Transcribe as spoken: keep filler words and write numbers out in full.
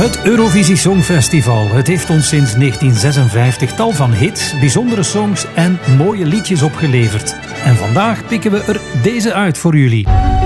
Het Eurovisie Songfestival. Het heeft ons sinds negentien zesenvijftig tal van hits, bijzondere songs en mooie liedjes opgeleverd. En vandaag pikken we er deze uit voor jullie.